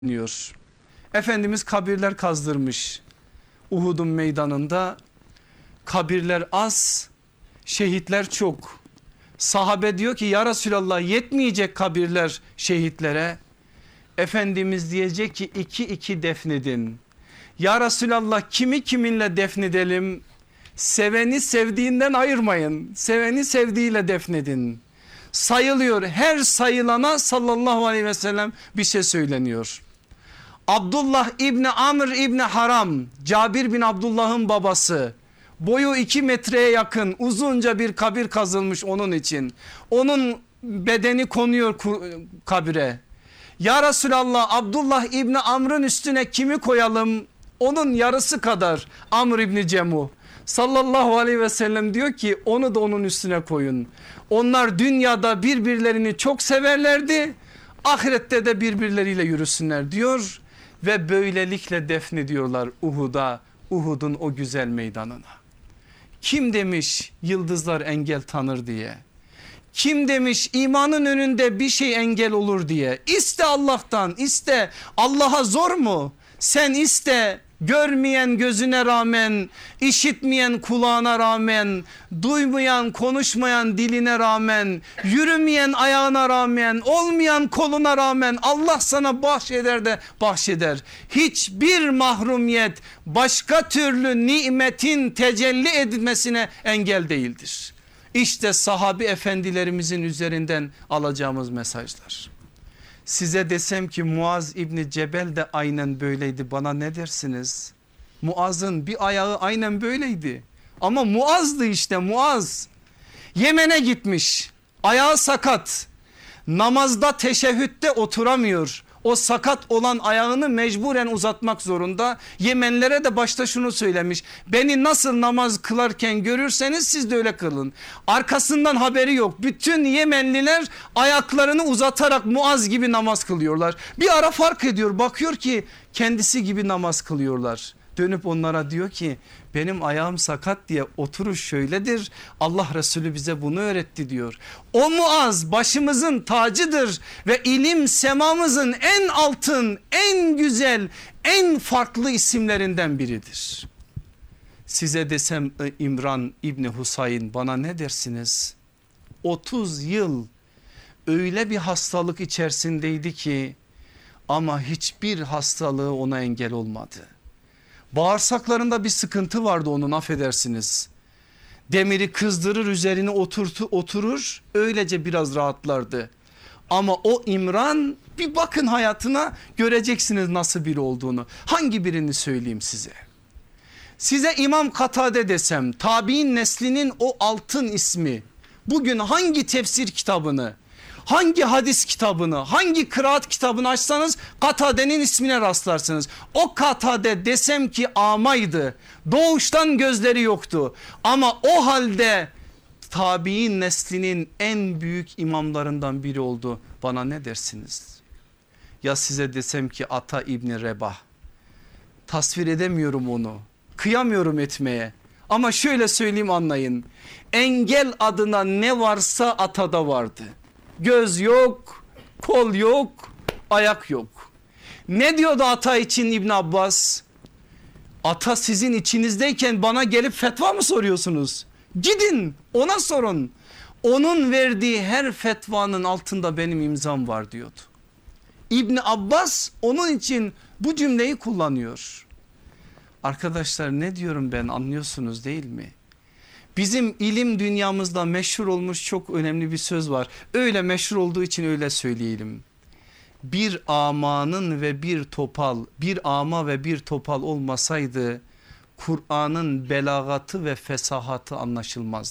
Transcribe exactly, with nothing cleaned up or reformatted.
diyor. Efendimiz kabirler kazdırmış. Uhud'un meydanında kabirler az, şehitler çok. Sahabe diyor ki ya Resulallah yetmeyecek kabirler şehitlere. Efendimiz diyecek ki iki iki defnedin. Ya Resulallah kimi kiminle defnedelim? Seveni sevdiğinden ayırmayın. Seveni sevdiğiyle defnedin. Sayılıyor, her sayılana sallallahu aleyhi ve sellem bir şey söyleniyor. Abdullah İbni Amr İbni Haram, Cabir bin Abdullah'ın babası, boyu iki metreye yakın uzunca bir kabir kazılmış onun için. Onun bedeni konuyor kabire. Ya Resulallah Abdullah İbni Amr'ın üstüne kimi koyalım? Onun yarısı kadar Amr İbni Cemuh. Sallallahu aleyhi ve sellem diyor ki onu da onun üstüne koyun. Onlar dünyada birbirlerini çok severlerdi. Ahirette de birbirleriyle yürüsünler diyor. Ve böylelikle defnediyorlar Uhud'a, Uhud'un o güzel meydanına. Kim demiş yıldızlar engel tanır diye? Kim demiş imanın önünde bir şey engel olur diye? İste Allah'tan, iste. Allah'a zor mu? Sen iste. Görmeyen gözüne rağmen, işitmeyen kulağına rağmen, duymayan konuşmayan diline rağmen, yürümeyen ayağına rağmen, olmayan koluna rağmen Allah sana bahşeder de bahşeder. Hiçbir mahrumiyet başka türlü nimetin tecelli edilmesine engel değildir. İşte sahabi efendilerimizin üzerinden alacağımız mesajlar. Size desem ki Muaz İbni Cebel de aynen böyleydi, bana ne dersiniz? Muaz'ın bir ayağı aynen böyleydi ama Muaz'dı işte Muaz. Yemen'e gitmiş, ayağı sakat, namazda teşehhütte oturamıyor. O sakat olan ayağını mecburen uzatmak zorunda. Yemenlere de başta şunu söylemiş: beni nasıl namaz kılarken görürseniz siz de öyle kılın. Arkasından haberi yok. Bütün Yemenliler ayaklarını uzatarak Muaz gibi namaz kılıyorlar. Bir ara fark ediyor, bakıyor ki kendisi gibi namaz kılıyorlar. Dönüp onlara diyor ki benim ayağım sakat diye oturuş şöyledir. Allah Resulü bize bunu öğretti diyor. O Muaz başımızın tacıdır ve ilim semamızın en altın, en güzel, en farklı isimlerinden biridir. Size desem İmran İbni Husayn, bana ne dersiniz? otuz yıl öyle bir hastalık içerisindeydi ki ama hiçbir hastalığı ona engel olmadı. Bağırsaklarında bir sıkıntı vardı onun, affedersiniz. Demiri kızdırır üzerine oturtu, oturur öylece biraz rahatlardı. Ama o İmran, bir bakın hayatına, göreceksiniz nasıl biri olduğunu. Hangi birini söyleyeyim size? Size İmam Katade desem, tabi'in neslinin o altın ismi, bugün hangi tefsir kitabını, hangi hadis kitabını, hangi kıraat kitabını açsanız Katade'nin ismine rastlarsınız. O Katade desem ki amaydı, doğuştan gözleri yoktu ama o halde tabi'in neslinin en büyük imamlarından biri oldu. Bana ne dersiniz? Ya size desem ki Ata İbni Rebah, tasvir edemiyorum onu, kıyamıyorum etmeye ama şöyle söyleyeyim anlayın. Engel adına ne varsa Ata'da vardı. Göz yok, kol yok, ayak yok. Ne diyordu Ata için İbn Abbas? Ata sizin içinizdeyken bana gelip fetva mı soruyorsunuz? Gidin ona sorun. Onun verdiği her fetvanın altında benim imzam var diyordu. İbn Abbas onun için bu cümleyi kullanıyor. Arkadaşlar ne diyorum ben, anlıyorsunuz değil mi? Bizim ilim dünyamızda meşhur olmuş çok önemli bir söz var. Öyle meşhur olduğu için öyle söyleyelim. Bir amanın ve bir topal, bir ama ve bir topal olmasaydı Kur'an'ın belagatı ve fesahatı anlaşılmazdı.